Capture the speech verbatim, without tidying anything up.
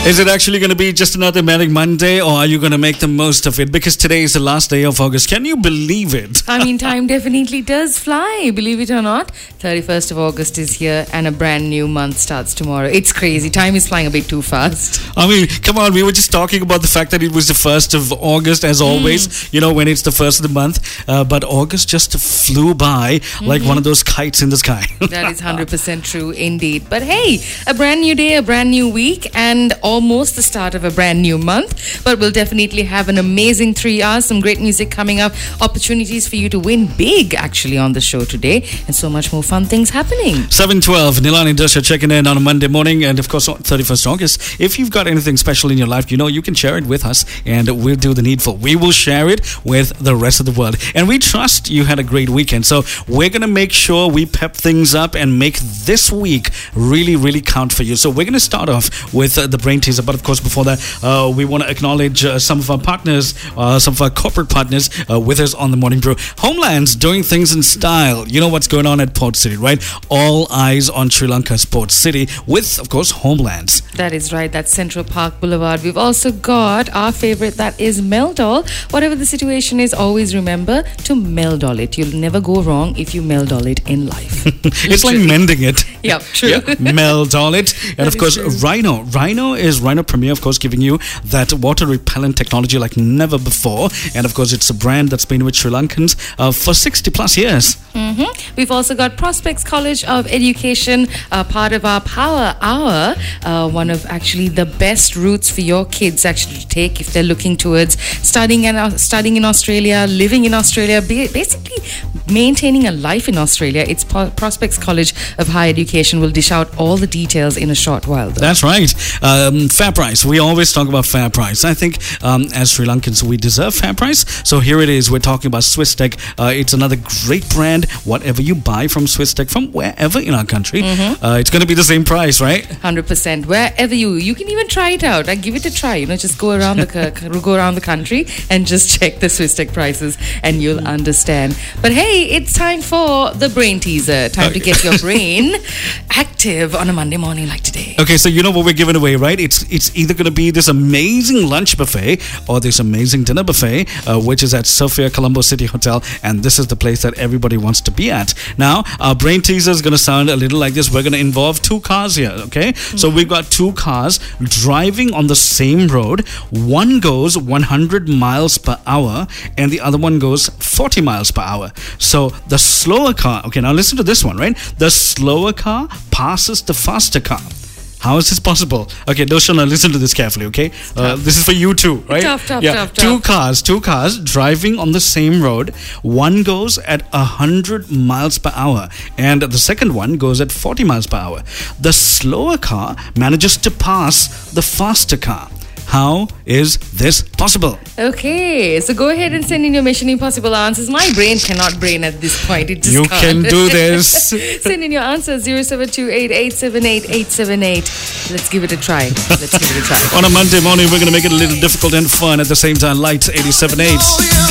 Is it actually going to be just another Manic Monday, or are you going to make the most of it? Because today is the last day of August. Can you believe it? I mean, time definitely does fly, believe it or not. thirty-first of August is here and a brand new month starts tomorrow. It's crazy. Time is flying a bit too fast. I mean, come on, we were just talking about the fact that it was the first of August, as always, mm. you know, when it's the first of the month. Uh, but August just flew by mm-hmm. like one of those kites in the sky. That is one hundred percent true indeed. But hey, a brand new day, a brand new week, and almost the start of a brand new month. But we'll definitely have an amazing three hours, some great music coming up, opportunities for you to win big actually on the show today, and so much more fun things happening. seven twelve, Nilani Dasha checking in on a Monday morning, and of course on thirty-first of August. If you've got anything special in your life, you know, you can share it with us, and we'll do the needful. We will share it with the rest of the world. And we trust you had a great weekend, so we're going to make sure we pep things up and make this week really, really count for you. So we're going to start off with uh, the brain teaser, but of course before that, uh, we want to acknowledge uh, some of our partners, uh, some of our corporate partners uh, with us on the Morning Brew. Homeland's doing things in style. You know what's going on at Port City, right? All eyes on Sri Lanka's Port City with, of course, Homeland's. That is right. That's Central Park Boulevard. We've also got our favorite, that is Meldol. Whatever the situation is, always remember to Meldol it. You'll never go wrong if you Meldol it in life. It's like mending it. Yep, true. Yeah, Meldol it. And That of course, true. Rhino. Rhino is Rhino Premier, of course, giving you that water repellent technology like never before. And of course, it's a brand that's been with Sri Lankans uh, for sixty plus years. Mm-hmm. We've also got Prospects College of Education, uh, part of our Power Hour, uh, one of actually the best routes for your kids actually to take if they're looking towards studying and uh, studying in Australia, living in Australia, ba- basically maintaining a life in Australia. It's po- Prospects College of Higher Education. We'll dish out all the details in a short while, though. That's right. Um, fair price. We always talk about fair price. I think um, as Sri Lankans, we deserve fair price. So here it is. We're talking about Swisstech. Uh, it's another great brand. Whatever you buy from Swisstech, from wherever in our country, mm-hmm. uh, it's going to be the same price, right? one hundred percent. Wherever you, you can even try it out. Like, give it a try. You know, just go around the go around the country and just check the Swisstech prices, and you'll understand. But hey, it's time for the brain teaser. Time to get your brain active on a Monday morning like today. Okay, so you know what we're giving away, right? It's it's either going to be this amazing lunch buffet or this amazing dinner buffet, uh, which is at Sophia Colombo City Hotel, and this is the place that everybody wants to be at. Now, our brain teaser is going to sound a little like this. We're going to involve two cars here, okay? Mm-hmm. So we've got two cars driving on the same road. One goes one hundred miles per hour and the other one goes forty miles per hour. So the slower car, okay, now listen to this one, right? The slower car passes the faster car. How is this possible? Okay, Doshana, listen to this carefully, okay? Uh, this is for you too, right? Tough, tough, yeah. tough, Two tough. cars, two cars driving on the same road. One goes at one hundred miles per hour and the second one goes at forty miles per hour. The slower car manages to pass the faster car. How is this possible? Okay, so go ahead and send in your Mission Impossible answers. My brain cannot brain at this point. It just You can't. can do this. Send in your answers, zero seven two eight, eight seven eight, eight seven eight. Let's give it a try. Let's give it a try. On a Monday morning, we're going to make it a little difficult and fun at the same time. Lights eighty-seven point eight.